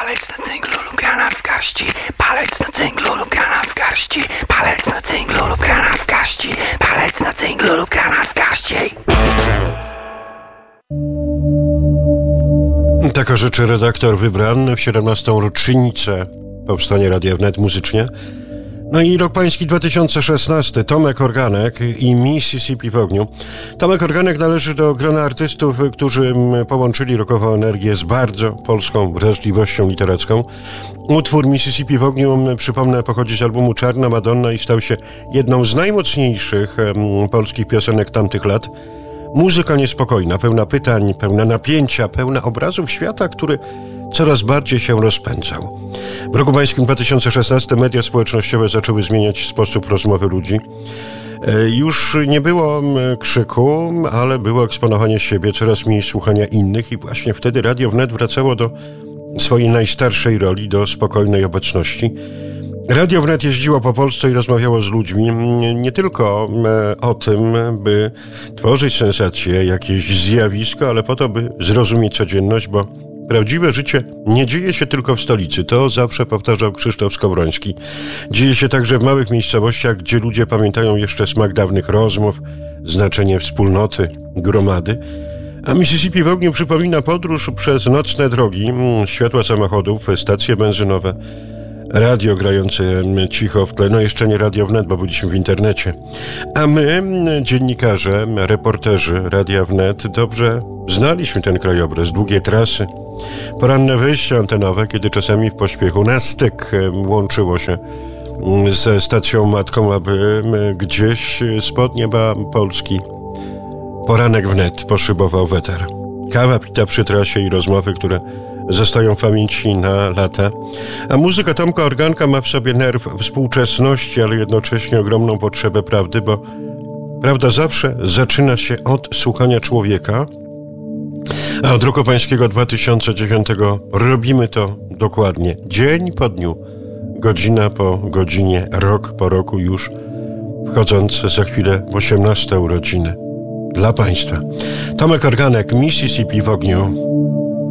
Palec na cynglu lub granat w garści. Palec na cynglu lub granat w garści. Palec na cynglu lub granat w garści. Palec na cynglu lub granat w garści. Taka życzy redaktor wybrany w 17. rocznicę powstania Radia Wnet muzycznie. No i rok pański 2016, Tomek Organek i Mississippi w ogniu. Tomek Organek należy do grona artystów, którzy połączyli rockową energię z bardzo polską wrażliwością literacką. Utwór Mississippi w ogniu, przypomnę, pochodzi z albumu Czarna Madonna i stał się jedną z najmocniejszych polskich piosenek tamtych lat. Muzyka niespokojna, pełna pytań, pełna napięcia, pełna obrazów świata, który coraz bardziej się rozpędzał. W roku pańskim 2016 media społecznościowe zaczęły zmieniać sposób rozmowy ludzi. Już nie było krzyku, ale było eksponowanie siebie, coraz mniej słuchania innych i właśnie wtedy Radio Wnet wracało do swojej najstarszej roli, do spokojnej obecności. Radio Wnet jeździło po Polsce i rozmawiało z ludźmi nie tylko o tym, by tworzyć sensacje, jakieś zjawisko, ale po to, by zrozumieć codzienność, bo prawdziwe życie nie dzieje się tylko w stolicy. To zawsze powtarzał Krzysztof Skowroński. Dzieje się także w małych miejscowościach, gdzie ludzie pamiętają jeszcze smak dawnych rozmów, znaczenie wspólnoty, gromady. A Mississippi w ogniu przypomina podróż przez nocne drogi, światła samochodów, stacje benzynowe, radio grające cicho w tle, no jeszcze nie Radio Wnet, bo byliśmy w internecie. A my, dziennikarze, reporterzy Radia Wnet, dobrze znaliśmy ten krajobraz, długie trasy, poranne wyjścia antenowe, kiedy czasami w pośpiechu na styk łączyło się ze stacją matką, aby gdzieś spod nieba Polski poranek Wnet poszybował w eter. Kawa pita przy trasie i rozmowy, które zostają w pamięci na lata. A muzyka Tomka Organka ma w sobie nerw współczesności, ale jednocześnie ogromną potrzebę prawdy, bo prawda zawsze zaczyna się od słuchania człowieka, a od roku pańskiego 2009 robimy to dokładnie. Dzień po dniu, godzina po godzinie, rok po roku już, wchodząc za chwilę w 18 urodziny dla Państwa. Tomek Organek, Mississippi w ogniu.